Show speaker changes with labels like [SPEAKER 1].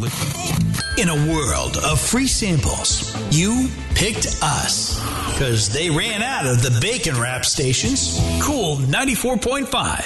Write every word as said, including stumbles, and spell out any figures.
[SPEAKER 1] In a world of free samples, you picked us because they ran out of the bacon wrap stations. Cool ninety-four point five.